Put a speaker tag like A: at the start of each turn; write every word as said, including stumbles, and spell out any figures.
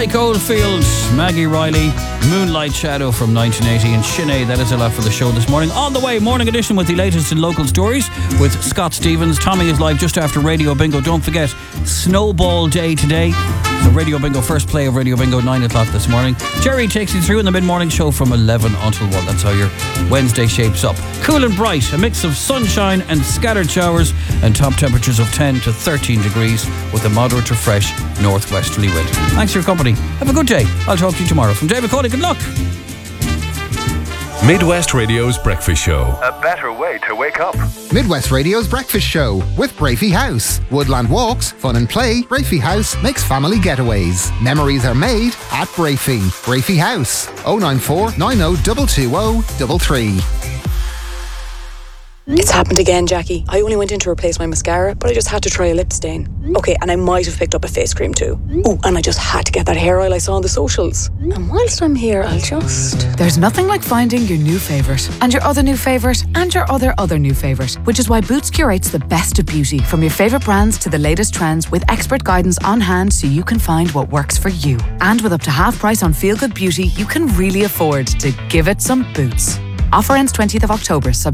A: Mike Oldfield, Maggie Riley, Moonlight Shadow from nineteen eighty, and Sinead. That is a lot for the show this morning. On the way, morning edition with the latest in local stories with Scott Stevens. Tommy is live just after Radio Bingo. Don't forget, Snowball Day today. So Radio Bingo, first play of Radio Bingo, nine o'clock this morning. Jerry takes you through in the mid-morning show from eleven until one. That's how your Wednesday shapes up. Cool and bright, a mix of sunshine and scattered showers, and top temperatures of ten to thirteen degrees with a moderate to fresh northwesterly wind. Thanks for your company. Have a good day. I'll talk to you tomorrow. From David Cody, good luck.
B: Midwest Radio's Breakfast Show.
C: A better way to wake up.
D: Midwest Radio's Breakfast Show with Brafey House. Woodland walks, fun and play. Brafey House makes family getaways. Memories are made at Brafey. Brafey House. oh nine four, nine oh two two oh three three.
E: It's happened again, Jackie. I only went in to replace my mascara, but I just had to try a lip stain. Okay, and I might have picked up a face cream too. Oh, and I just had to get that hair oil I saw on the socials. And whilst I'm here, I'll just...
F: There's nothing like finding your new favourite, and your other new favourite, and your other other new favourite, which is why Boots curates the best of beauty, from your favourite brands to the latest trends, with expert guidance on hand so you can find what works for you. And with up to half price on feel-good beauty, you can really afford to give it some Boots. Offer ends twentieth of October.